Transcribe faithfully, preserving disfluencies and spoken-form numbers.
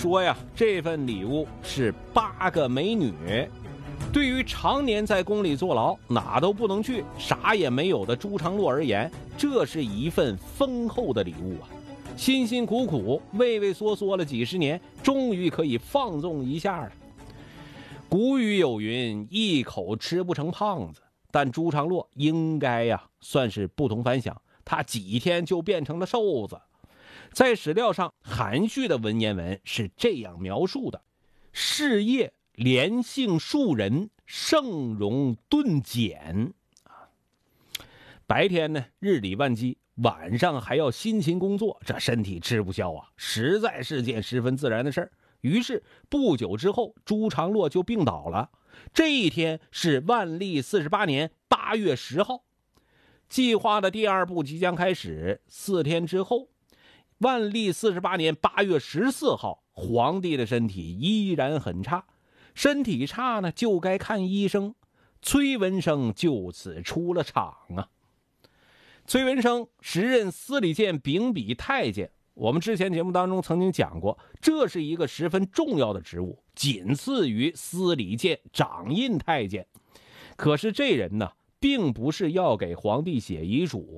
说呀，这份礼物是八个美女。对于常年在宫里坐牢，哪都不能去，啥也没有的朱常洛而言，这是一份丰厚的礼物啊！辛辛苦苦、畏畏缩缩了几十年，终于可以放纵一下了。古语有云：“一口吃不成胖子。”但朱常洛应该呀，算是不同凡响，他几天就变成了瘦子。在史料上，含蓄的文言文是这样描述的：事业连幸数人，盛容顿减。白天呢，日理万机，晚上还要辛勤工作，这身体吃不消啊，实在是件十分自然的事儿。于是不久之后，朱常洛就病倒了。这一天是万历四十八年八月十号，计划的第二步即将开始。四天之后，万历四十八年八月十四号，皇帝的身体依然很差。身体差呢，就该看医生。崔文生就此出了场啊。崔文生时任司礼监秉笔太监，我们之前节目当中曾经讲过，这是一个十分重要的职务，仅次于司礼监掌印太监。可是这人呢，并不是要给皇帝写遗嘱